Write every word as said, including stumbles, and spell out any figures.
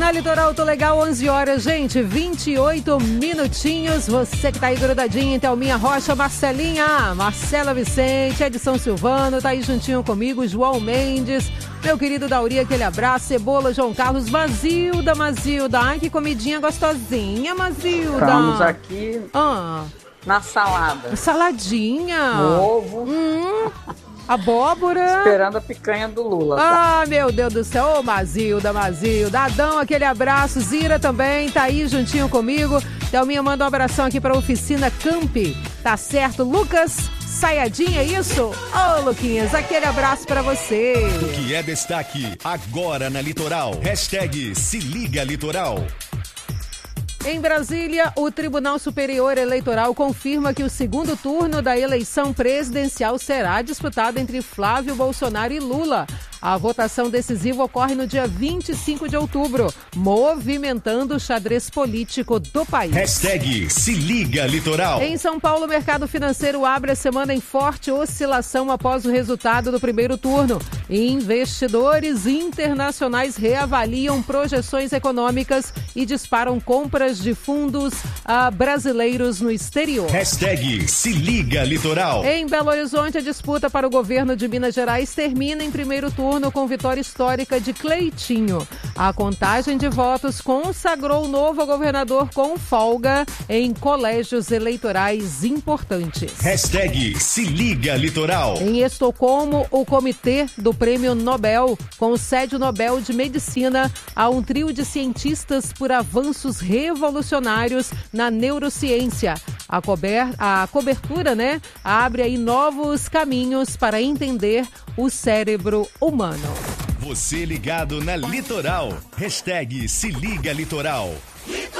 Na Litoral Tô Legal, onze horas, gente, vinte e oito minutinhos. Você que tá aí grudadinho em Thelminha Rocha, Marcelinha, Marcela Vicente, Edson Silvano, tá aí juntinho comigo, João Mendes, meu querido Dauri, aquele abraço, Cebola, João Carlos, Mazilda, Mazilda, ai que comidinha gostosinha, Mazilda. Estamos aqui ah. na salada. Saladinha. Ovo. Hum. Abóbora. Esperando a picanha do Lula. Tá? Ah, meu Deus do céu. Ô, Mazilda, Mazilda. Adão, aquele abraço. Zira também, tá aí juntinho comigo. Thelminha manda um abração aqui pra Oficina Camp. Tá certo? Lucas Sayadinha, é isso? Ô, Luquinhas, aquele abraço pra você. O que é destaque agora na Litoral. Hashtag Se Liga Litoral. Em Brasília, o Tribunal Superior Eleitoral confirma que o segundo turno da eleição presidencial será disputado entre Flávio Bolsonaro e Lula. A votação decisiva ocorre no dia vinte e cinco de outubro, movimentando o xadrez político do país. Hashtag Se Liga Litoral. Em São Paulo, o mercado financeiro abre a semana em forte oscilação após o resultado do primeiro turno. Investidores internacionais reavaliam projeções econômicas e disparam compras de fundos uh, brasileiros no exterior. Hashtag Se Liga Litoral. Em Belo Horizonte, a disputa para o governo de Minas Gerais termina em primeiro turno com vitória histórica de Cleitinho. A contagem de votos consagrou o novo governador com folga em colégios eleitorais importantes. Hashtag Se Liga Litoral. Em Estocolmo, o comitê do Prêmio Nobel concede o Nobel de Medicina a um trio de cientistas por avanços revolucionários na neurociência. A, cober, a cobertura, né, abre aí novos caminhos para entender o cérebro humano. Você ligado na Litoral. Hashtag Se Liga Litoral.